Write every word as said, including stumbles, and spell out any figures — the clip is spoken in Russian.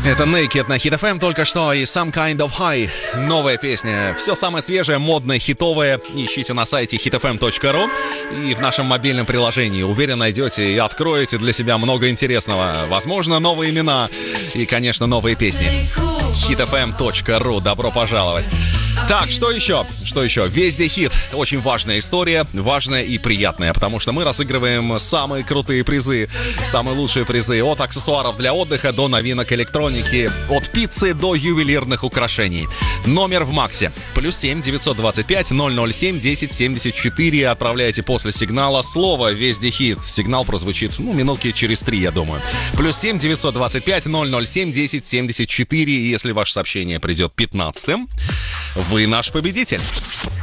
Это Naked на Hit эф эм только что и Some Kind of High. Новая песня. Все самое свежее, модное, хитовое ищите на сайте хит эф эм точка ру и в нашем мобильном приложении. Уверен, найдете и откроете для себя много интересного. Возможно, новые имена и, конечно, новые песни. хит эф эм точка ру. Добро пожаловать. Так, что еще? Что еще? Везде хит. Очень важная история, важная и приятная, потому что мы разыгрываем самые крутые призы, самые лучшие призы. От аксессуаров для отдыха до новинок электроники, от пиццы до ювелирных украшений. Номер в Максе. Плюс семь девятьсот двадцать пять ноль ноль семь десять семьдесят четыре. Отправляйте после сигнала слово «Везде хит». Сигнал прозвучит, ну, минутки через три, я думаю. Плюс семь девятьсот двадцать пять ноль ноль семь десять семьдесят четыре. И если ваше сообщение придет пятнадцатым, вы наш победитель.